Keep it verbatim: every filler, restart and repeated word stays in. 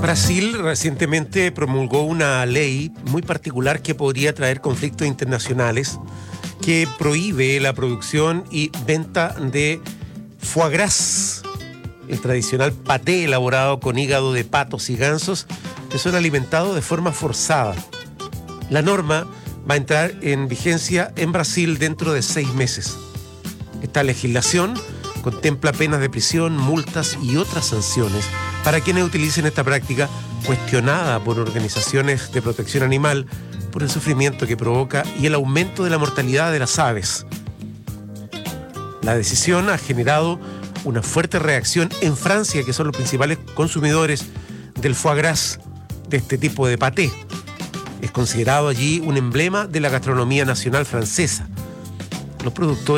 Brasil recientemente promulgó una ley muy particular que podría traer conflictos internacionales, que prohíbe la producción y venta de foie gras, el tradicional paté elaborado con hígado de patos y gansos que son alimentados de forma forzada. La norma va a entrar en vigencia en Brasil dentro de seis meses. Esta legislación contempla penas de prisión, multas y otras sanciones para quienes utilicen esta práctica cuestionada por organizaciones de protección animal por el sufrimiento que provoca y el aumento de la mortalidad de las aves. La decisión ha generado una fuerte reacción en Francia, que son los principales consumidores del foie gras, de este tipo de paté. Es considerado allí un emblema de la gastronomía nacional francesa. Los productores